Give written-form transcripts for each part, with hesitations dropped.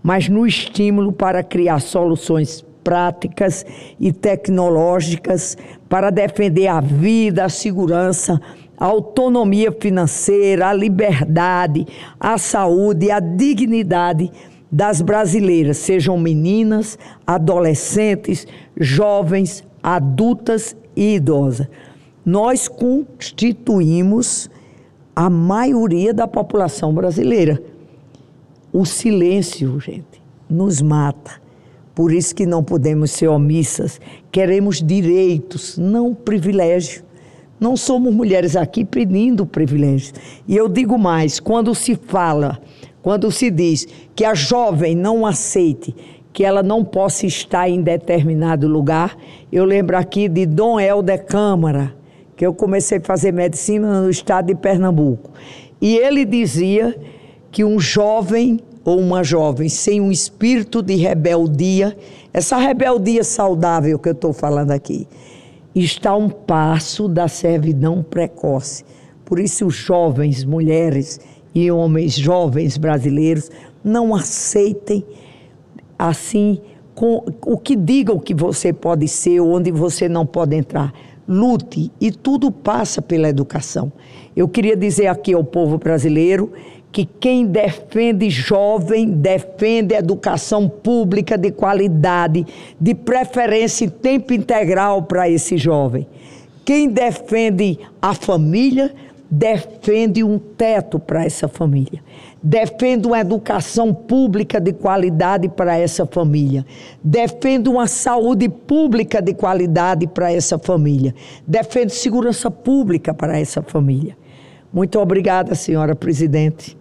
mas no estímulo para criar soluções práticas e tecnológicas para defender a vida, a segurança, a autonomia financeira, a liberdade, a saúde e a dignidade das brasileiras, sejam meninas, adolescentes, jovens, adultas e idosas. Nós constituímos a maioria da população brasileira. O silêncio, gente, nos mata. Por isso que não podemos ser omissas. Queremos direitos, não privilégio. Não somos mulheres aqui pedindo privilégio. E eu digo mais, quando se diz que a jovem não aceite que ela não possa estar em determinado lugar, eu lembro aqui de Dom Helder Câmara, que eu comecei a fazer medicina no estado de Pernambuco. E ele dizia que um jovem ou uma jovem sem um espírito de rebeldia, essa rebeldia saudável que eu estou falando aqui, está a um passo da servidão precoce. Por isso os jovens, mulheres e homens jovens brasileiros não aceitem assim o que digam que você pode ser, onde você não pode entrar. Lute, e tudo passa pela educação. Eu queria dizer aqui ao povo brasileiro que quem defende jovem, defende educação pública de qualidade, de preferência em tempo integral para esse jovem. Quem defende a família, defende um teto para essa família. Defende uma educação pública de qualidade para essa família. Defende uma saúde pública de qualidade para essa família. Defende segurança pública para essa família. Muito obrigada, senhora presidente.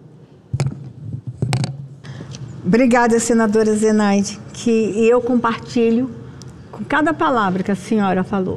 Obrigada, senadora Zenaide, que eu compartilho com cada palavra que a senhora falou.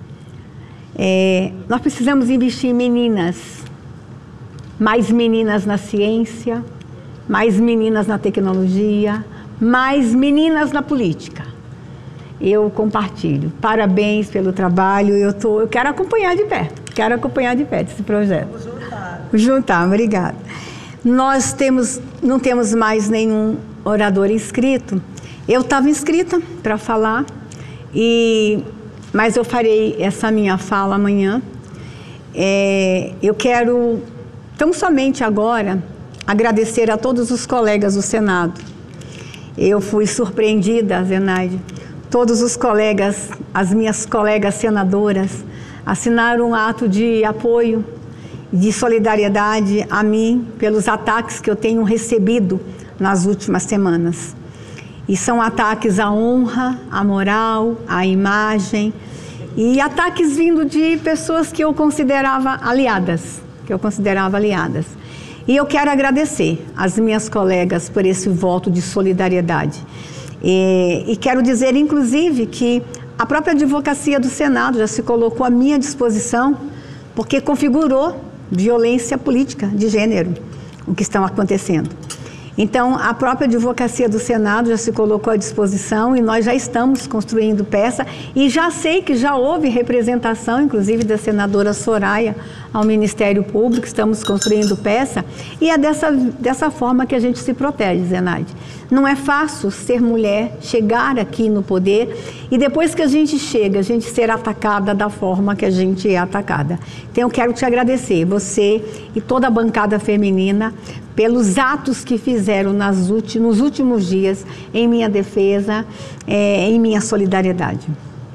Nós precisamos investir em meninas, mais meninas na ciência, mais meninas na tecnologia, mais meninas na política. Eu compartilho. Parabéns pelo trabalho, eu quero acompanhar de perto, esse projeto. Vamos juntar, obrigada. Nós não temos mais nenhum orador inscrito. Eu estava inscrita para falar, mas eu farei essa minha fala amanhã. Eu quero, tão somente agora, agradecer a todos os colegas do Senado. Eu fui surpreendida, Zenaide. Todos os colegas, as minhas colegas senadoras, assinaram um ato de apoio, de solidariedade a mim pelos ataques que eu tenho recebido nas últimas semanas. E são ataques à honra, à moral, à imagem, e ataques vindo de pessoas que eu considerava aliadas. E eu quero agradecer às minhas colegas por esse voto de solidariedade. E quero dizer, inclusive, que a própria advocacia do Senado já se colocou à minha disposição, porque configurou violência política de gênero, o que está acontecendo. Então, a própria advocacia do Senado já se colocou à disposição e nós já estamos construindo peça e já sei que já houve representação, inclusive da senadora Soraya, ao Ministério Público, estamos construindo peça e é dessa forma que a gente se protege, Zenaide. Não é fácil ser mulher, chegar aqui no poder e depois que a gente chega, a gente ser atacada da forma que a gente é atacada. Então eu quero te agradecer, você e toda a bancada feminina, pelos atos que fizeram nos últimos dias em minha defesa, em minha solidariedade.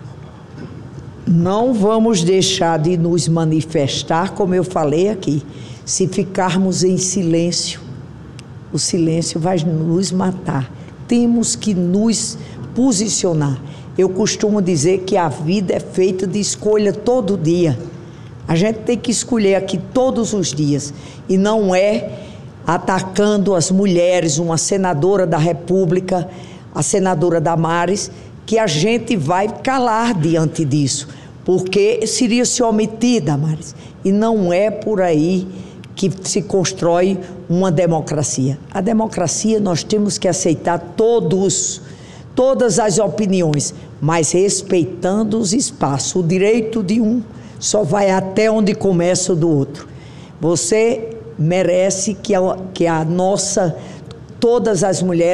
Não vamos deixar de nos manifestar, como eu falei aqui. Se ficarmos em silêncio, o silêncio vai nos matar. Temos que nos posicionar. Eu costumo dizer que a vida é feita de escolha todo dia. A gente tem que escolher aqui todos os dias. E não é atacando as mulheres, uma senadora da República, a senadora Damares, que a gente vai calar diante disso, porque seria se omitir, Damares, e não é por aí que se constrói uma democracia. A democracia nós temos que aceitar todas as opiniões, mas respeitando os espaços. O direito de um só vai até onde começa o do outro. Você merece que todas as mulheres